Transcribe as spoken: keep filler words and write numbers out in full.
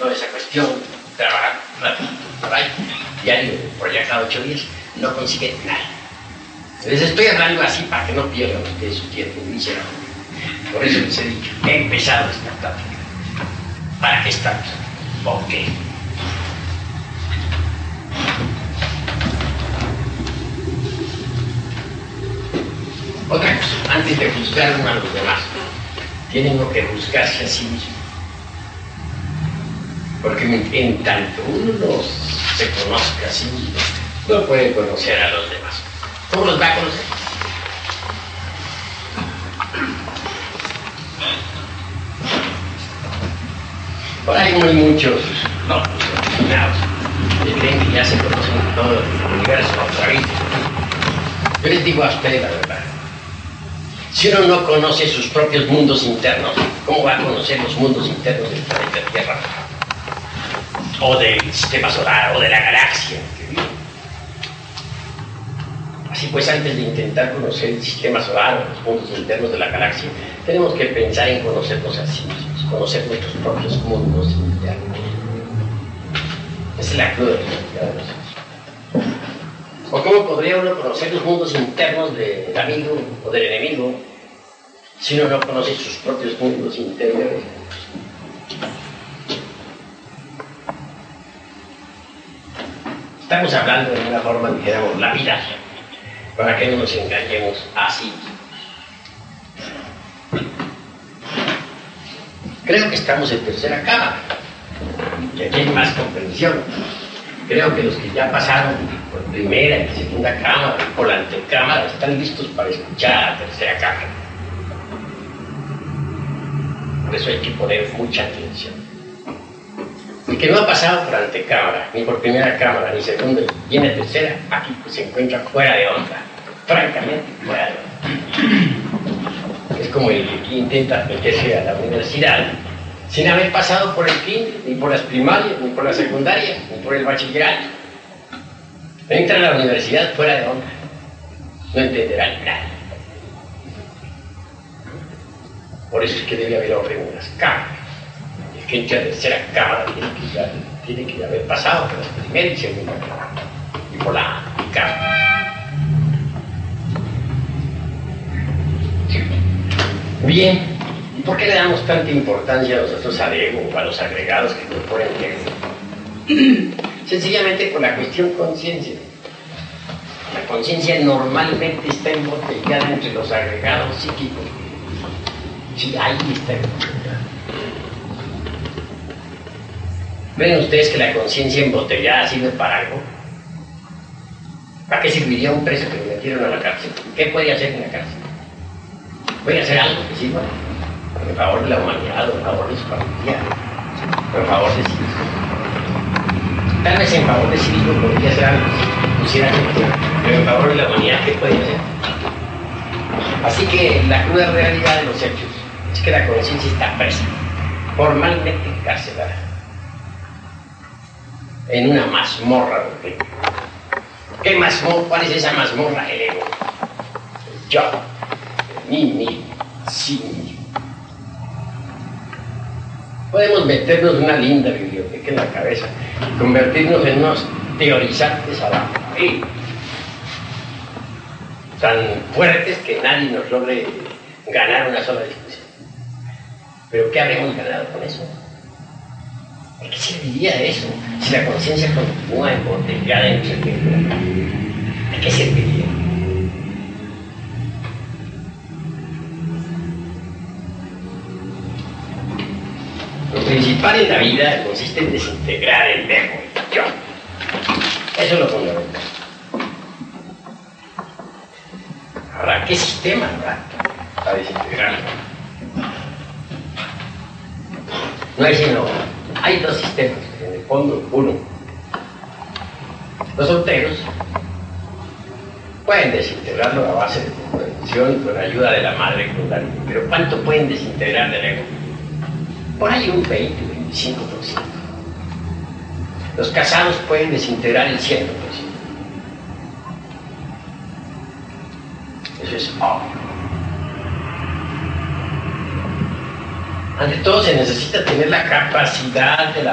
toda esa cuestión, trabajar ratito, por ahí, diario, por allá cada ocho días, no consigue nada. Les estoy hablando así para que no pierdan ustedes su tiempo, miserable. Por eso les he dicho, he empezado esta plática. ¿Para qué estamos? ¿Por qué? Otra cosa, antes de juzgar uno a los demás, tiene uno que juzgarse a sí mismo. Porque en tanto uno no se conozca a sí mismo, no puede conocer a los demás. ¿Cómo los va a conocer? Por ahí hay muchos locos, aficionados, que creen que ya se conocen todo el universo otra vez. Yo les digo a ustedes la verdad. Si uno no conoce sus propios mundos internos, ¿cómo va a conocer los mundos internos del planeta Tierra? O del sistema solar, o de la galaxia que vive. Así pues, antes de intentar conocer el sistema solar o los mundos internos de la galaxia, tenemos que pensar en conocernos a sí mismos, conocer nuestros propios mundos internos. Esa es la cruda realidad de nosotros. ¿O cómo podría uno conocer los mundos internos del amigo o del enemigo si uno no conoce sus propios mundos interiores? Estamos hablando de una forma, dijéramos, la vida, para que no nos engañemos así. Creo que estamos en tercera cámara, y aquí hay más comprensión. Creo que los que ya pasaron por primera y segunda cámara y por la antecámara están listos para escuchar a la tercera cámara. Por eso hay que poner mucha atención. El que no ha pasado por antecámara, ni por primera cámara, ni segunda, y viene tercera, aquí pues, se encuentra fuera de onda, francamente fuera de onda. Es como el que intenta meterse a la universidad sin haber pasado por el kinder, ni por las primarias, ni por la secundaria, ni por el bachillerato. Entra a la universidad fuera de onda, no entenderá nada. Por eso es que debe haber orden en las cámaras. El que entra a la tercera cámara tiene que, ya, tiene que haber pasado por la primera y segunda cámara, y por la cámara. Bien. ¿Por qué le damos tanta importancia a nosotros al ego o a los agregados que componen el ego? Sencillamente por la cuestión conciencia. La conciencia normalmente está embotellada entre los agregados psíquicos. Sí, ahí está embotellada. ¿Ven ustedes que la conciencia embotellada sirve para algo? ¿Para qué serviría un preso que lo metieron a la cárcel? ¿Qué puede hacer en la cárcel? ¿Puede hacer algo que sirva? En favor de la humanidad, o en favor de su familia, o en favor de sí mismo. Tal vez en favor de sí mismo podría ser algo, pusiera atención, pero en favor de la humanidad, ¿qué puede hacer? Así que la cruda realidad de los hechos es que la conciencia está presa, formalmente encarcelada, en una mazmorra del ego. ¿Qué mazmorra? ¿Cuál es esa mazmorra? El ego. El yo, el mí mismo, sí mismo. Podemos meternos una linda biblioteca en la cabeza y convertirnos en unos teorizantes a la vez, tan fuertes que nadie nos logre ganar una sola discusión. ¿Pero qué habremos ganado con eso? ¿De qué serviría eso si la conciencia continúa embotellada en el ego? ¿De qué serviría? Lo principal en la vida consiste en desintegrar el ego, el yo. Eso es lo fundamental. Ahora, ¿qué sistema habrá para desintegrarlo? No hay sino, hay dos sistemas, en el fondo uno. Los solteros pueden desintegrarlo a base de comprensión y con ayuda de la madre fundante. Pero ¿cuánto pueden desintegrar del ego? Por ahí un veinte o veinticinco por ciento. Los casados pueden desintegrar el cien por ciento. Eso es obvio. Ante todo se necesita tener la capacidad de la